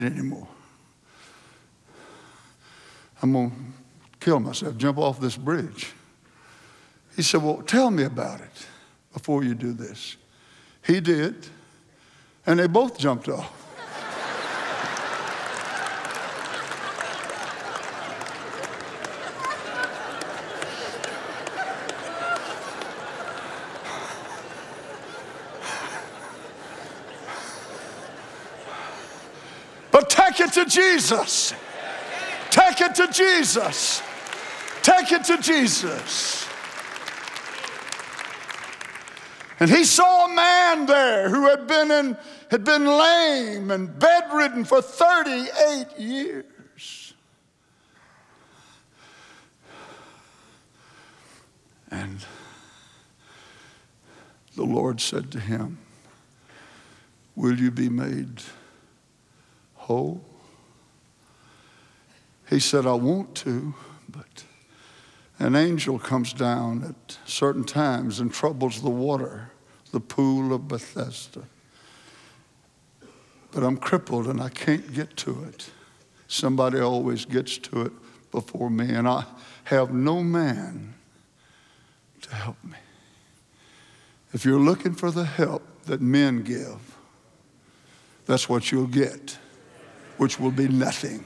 anymore. I'm going to kill myself, jump off this bridge. He said, well, tell me about it before you do this. He did, and they both jumped off. But take it to Jesus. Take it to Jesus. Take it to Jesus. And he saw a man there who had been lame and bedridden for 38 years. And the Lord said to him, will you be made whole? He said, I want to, but an angel comes down at certain times and troubles the water, the pool of Bethesda. But I'm crippled and I can't get to it. Somebody always gets to it before me, and I have no man to help me. If you're looking for the help that men give, that's what you'll get, which will be nothing.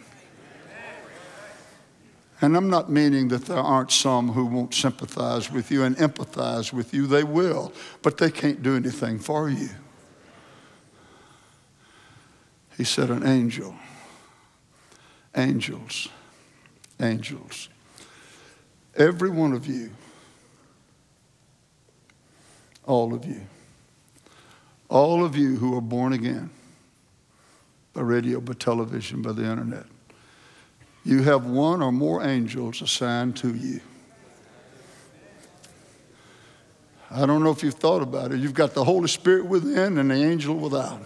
And I'm not meaning that there aren't some who won't sympathize with you and empathize with you. They will, but they can't do anything for you. He said an angel, angels. Every one of you, all of you who are born again by radio, by television, by the internet, you have one or more angels assigned to you. I don't know if you've thought about it. You've got the Holy Spirit within and the angel without.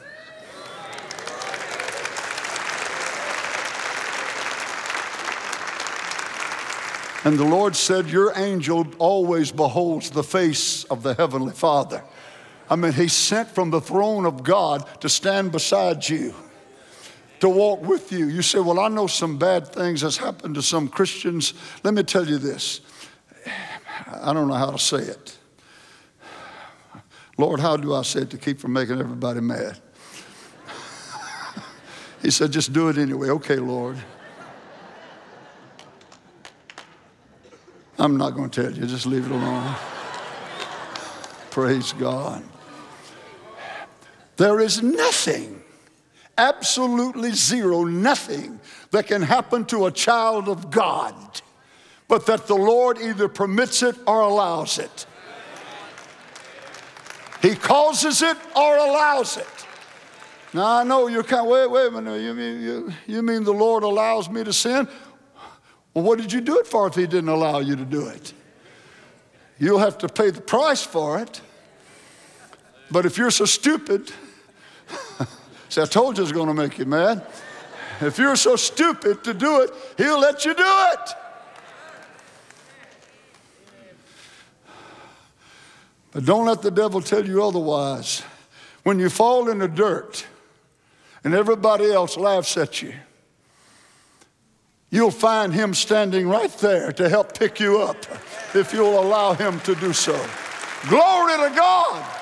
And the Lord said, your angel always beholds the face of the Heavenly Father. I mean, he's sent from the throne of God to stand beside you, to walk with you. You say, well, I know some bad things that's happened to some Christians. Let me tell you this. I don't know how to say it. Lord, how do I say it to keep from making everybody mad? He said, just do it anyway. Okay, Lord. I'm not going to tell you. Just leave it alone. Praise God. There is nothing, absolutely zero, nothing that can happen to a child of God, but that the Lord either permits it or allows it. He causes it or allows it. Now I know you're kind of, wait a minute, you mean the Lord allows me to sin? Well, what did you do it for if he didn't allow you to do it? You'll have to pay the price for it. But if you're so stupid, see, I told you it's going to make you mad. If you're so stupid to do it, he'll let you do it. But don't let the devil tell you otherwise. When you fall in the dirt and everybody else laughs at you, you'll find him standing right there to help pick you up if you'll allow him to do so. Glory to God.